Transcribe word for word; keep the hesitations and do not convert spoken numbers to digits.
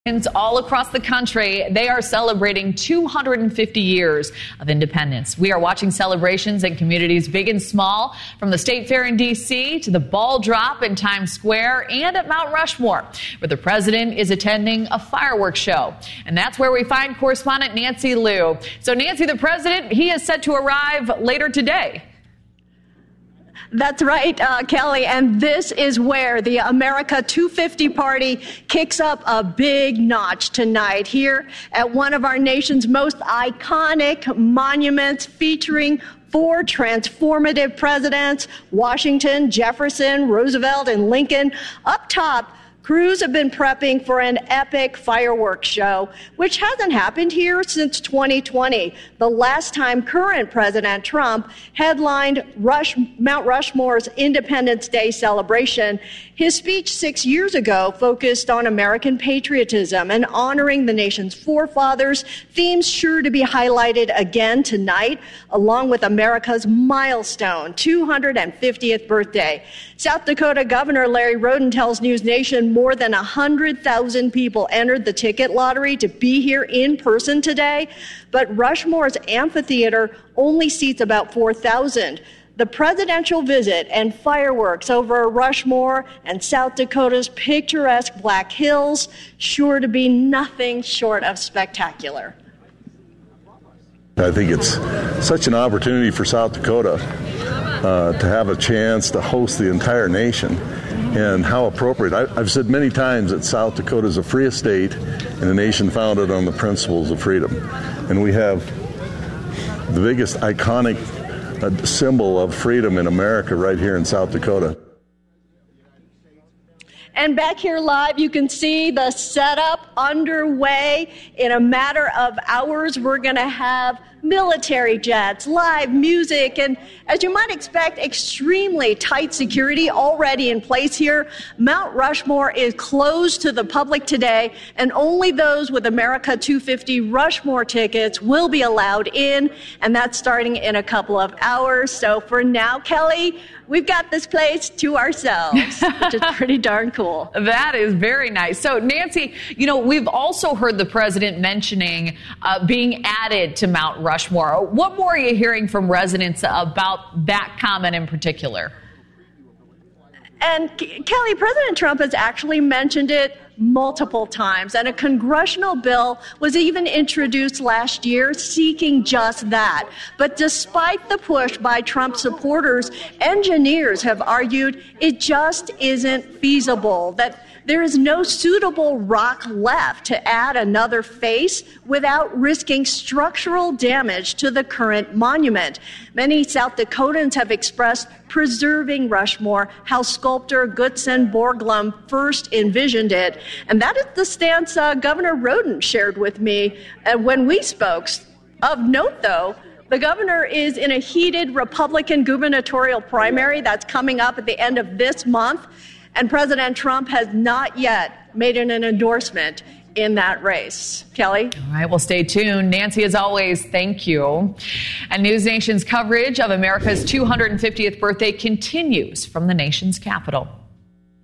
All across the country, they are celebrating two hundred fifty years of independence. We are watching celebrations in communities big and small, from the State Fair in D C to the ball drop in Times Square and at Mount Rushmore, where the president is attending a fireworks show. And that's where we find correspondent Nancy Liu. So, Nancy, the president, he is set to arrive later today. That's right, uh, Kelly, and this is where the America two fifty party kicks up a big notch tonight here at one of our nation's most iconic monuments, featuring four transformative presidents: Washington, Jefferson, Roosevelt, and Lincoln. Up top, crews have been prepping for an epic fireworks show, which hasn't happened here since twenty twenty, the last time current President Trump headlined Rush, Mount Rushmore's Independence Day celebration. His speech six years ago focused on American patriotism and honoring the nation's forefathers, themes sure to be highlighted again tonight, along with America's milestone two hundred fiftieth birthday. South Dakota Governor Larry Roden tells News Nation more than one hundred thousand people entered the ticket lottery to be here in person today, but Rushmore's amphitheater only seats about four thousand. The presidential visit and fireworks over Rushmore and South Dakota's picturesque Black Hills sure to be nothing short of spectacular. I think it's such an opportunity for South Dakota uh, to have a chance to host the entire nation, and how appropriate. I, I've said many times that South Dakota is a free state and a nation founded on the principles of freedom. And we have the biggest iconic uh, symbol of freedom in America right here in South Dakota. And back here live, you can see the setup underway. In a matter of hours, we're going to have military jets, live music, and as you might expect, extremely tight security already in place here. Mount Rushmore is closed to the public today, and only those with America two fifty Rushmore tickets will be allowed in, and that's starting in a couple of hours. So for now, Kelly, we've got this place to ourselves, which is pretty darn cool. That is very nice. So, Nancy, you know, we've also heard the president mentioning uh, being added to Mount Rushmore. What more are you hearing from residents about that comment in particular? And, Kelly, President Trump has actually mentioned it multiple times, and a congressional bill was even introduced last year seeking just that. But despite the push by Trump supporters, engineers have argued it just isn't feasible, that there is no suitable rock left to add another face without risking structural damage to the current monument. Many South Dakotans have expressed preserving Rushmore, how sculptor Gutzon Borglum first envisioned it. And that is the stance uh, Governor Roden shared with me uh, when we spoke. Of note, though, the governor is in a heated Republican gubernatorial primary that's coming up at the end of this month, and President Trump has not yet made an endorsement in that race. Kelly? All right, well, stay tuned. Nancy, as always, thank you. And News Nation's coverage of America's two hundred fiftieth birthday continues from the nation's capital.